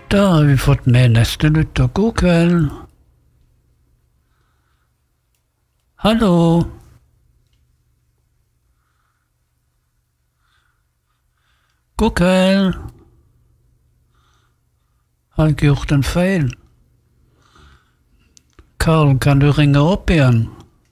Da har vi fått med neste lytter. God kveld. Hallo. God kveld. Har jeg gjort en feil? Karl, kan du ringe opp igjen?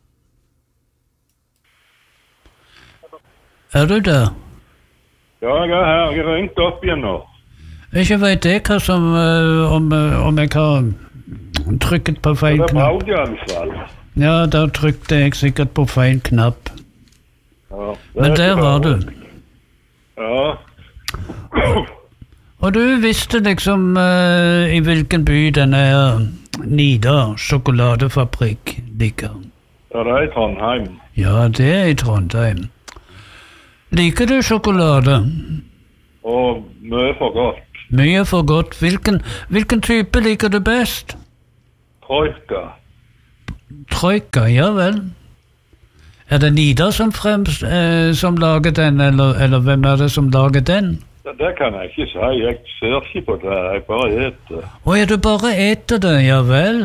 Er du der? Ja, jeg er her. Jeg har ringt opp igjen nå. Ikke vet jeg hva som, om jeg har trykket på feil Det er knapp. Braud i alle fall. Ja, da trykte jeg sikkert på feil knapp. Ja, Men der var du. Ja. Og du visste liksom i hvilken by denne Nidar sjokoladefabrikk ligger. Ja, det er i Trondheim. Ja, det er i Trondheim. Liker du sjokolade? Og mye for godt. Mye for godt. Hvilken type liker du best? Troika. Troika, ja vel. Er det Nidar som lager den, eller hvem er det som lager den? Det kan jeg ikke si. Jeg ser ikke på det. Jeg bare eter. Å ja, du bare eter det, ja vel.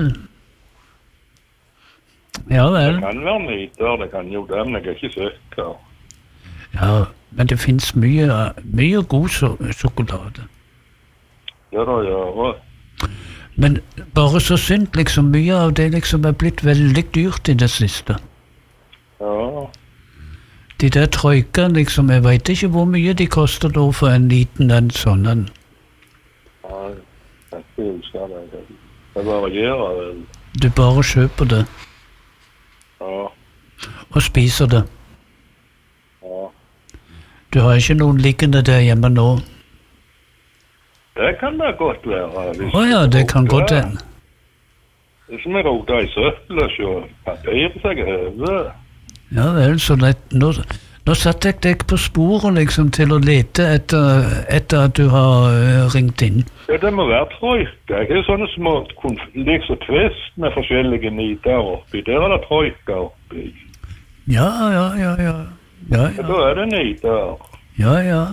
Ja vel. Det kan være Nidar, det kan jo det, men jeg er ikke sikker. Ja, men det finnes mye god sjokolade. Ja da, ja. Men bare så synd, liksom, mye av det liksom er blitt veldig dyrt i det siste. Ja. De der troika, liksom, jeg vet ikke hvor mye de koster da for en liten en sånn en. Nei, jeg ikke husker det. Det varierer vel. Du bare kjøper det Ja. og spiser det. Ja. Du har ikke noen liggende der hjemme nå? Det kan det godt være. Å ja, det kan godt hende. Det er som jeg roter i søppelet, så papir seg over. Ja vel, så nå satte jeg deg på sporet liksom til å lete etter at du har ringt inn. Ja, det må være troika. Det er sånne små liksom tvist med forskjellige Nidar oppi. Der er det troika oppi. Ja. Ja, da er det Nidar. Ja.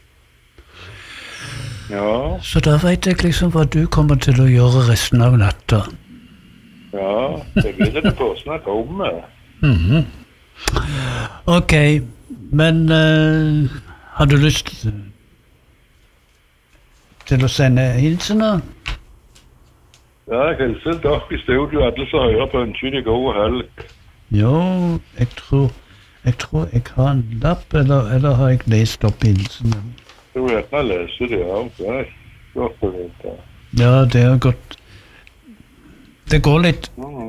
Ja, Så da vet jeg liksom hva du kommer til å gjøre resten av natta. ja. Jeg vil ikke få snakke om det. Mhm. Ok, men har du lyst til å sende hilsener? Ja, jeg hilser dere i studio, alle som hører på ønsker de god helg. Jo, jeg tror jeg har en lapp, eller har jeg lest opp hilsenen? Du vet jeg leser det av, det er godt å vite. Ja, det er godt. Det går litt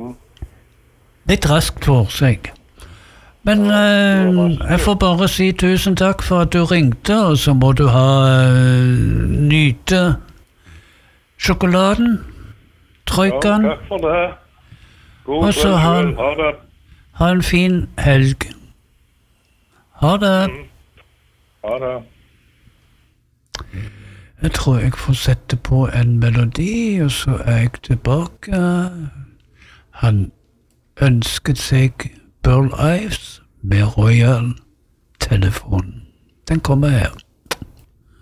raskt for seg. Men jeg får bare si tusen takk for at du ringte, og så må du nyte sjokoladen, troikaen, Ja, takk for det. God og så kveld. Ha det. ha en fin helg. Ha det. Ha det. Jeg tror jeg får sette på en melodi, og så er jeg tilbake. Han ønsket seg Burl Ives med Royal Telefon. Den kommer her.